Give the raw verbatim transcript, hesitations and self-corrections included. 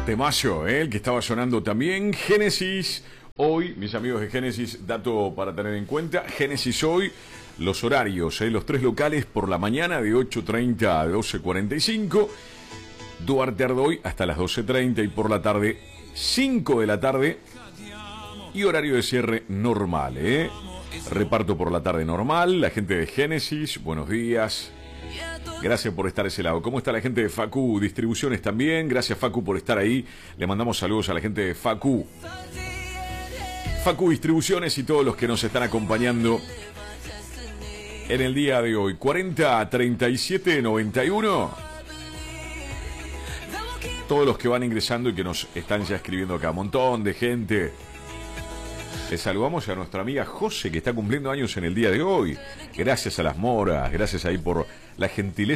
Temazo, ¿eh? El que estaba sonando también. Génesis. Hoy, mis amigos de Génesis, dato para tener en cuenta. Génesis hoy, los horarios, ¿eh? Los tres locales por la mañana de ocho treinta a doce cuarenta y cinco. Duarte Ardoy hasta las doce treinta y por la tarde, cinco de la tarde. Y horario de cierre normal, ¿eh? Reparto por la tarde normal. La gente de Génesis, buenos días. Gracias por estar a ese lado. ¿Cómo está la gente de Facu Distribuciones también? Gracias, Facu, por estar ahí. Le mandamos saludos a la gente de Facu. Facu Distribuciones y todos los que nos están acompañando en el día de hoy. cuarenta treinta y siete noventa y uno. Todos los que van ingresando y que nos están ya escribiendo acá. Un montón de gente. Le saludamos a nuestra amiga José, que está cumpliendo años en el día de hoy. Gracias a las moras, gracias ahí por la gentileza